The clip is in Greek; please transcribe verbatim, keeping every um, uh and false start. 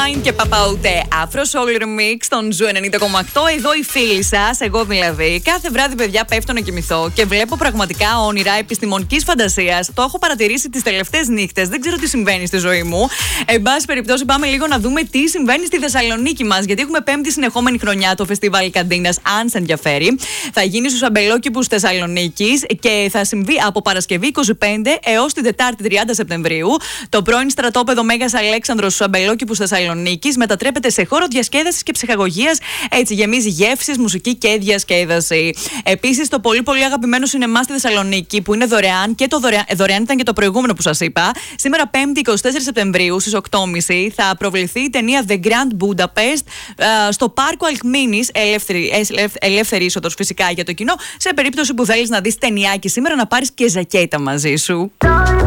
Mind και Παπαούτε. Afro Soul Remix στον Ζου ενενήντα κόμμα οκτώ. Εδώ η φίλη σας, εγώ δηλαδή. Κάθε βράδυ, παιδιά, πέφτω να κοιμηθώ και βλέπω πραγματικά όνειρα επιστημονικής φαντασίας. Το έχω παρατηρήσει τις τελευταίες νύχτες. Δεν ξέρω τι συμβαίνει στη ζωή μου. Εν πάση περιπτώσει, πάμε λίγο να δούμε τι συμβαίνει στη Θεσσαλονίκη μας. Γιατί έχουμε πέμπτη συνεχόμενη χρονιά το φεστιβάλ Καντίνας, αν σε ενδιαφέρει. Θα γίνει στους αμπελόκηπους Θεσσαλονίκης και θα συμβεί από Παρασκευή είκοσι πέντε έως την Τετάρτη τριάντα Σεπτεμβρίου. Το πρώην στρατόπεδο Μέγας Αλέξανδρος στους αμπελόκηπους Θεσσαλονίκης μετατρέπεται σε χώρο διασκέδασης και ψυχαγωγίας. Έτσι γεμίζει γεύσεις, μουσική και διασκέδαση. Επίσης, το πολύ πολύ αγαπημένο σινεμά στη Θεσσαλονίκη, που είναι δωρεάν και το δωρεάν, δωρεάν ήταν και το προηγούμενο που σας είπα. Σήμερα, Πέμπτη είκοσι τέσσερις Σεπτεμβρίου στις οκτώ και μισή, θα προβληθεί η ταινία The Grand Budapest στο πάρκο Αλκμίνης. Ελεύθερη, ελεύθερη είσοδος φυσικά για το κοινό. Σε περίπτωση που θέλεις να δεις ταινιάκι σήμερα, να πάρεις και ζακέτα μαζί σου.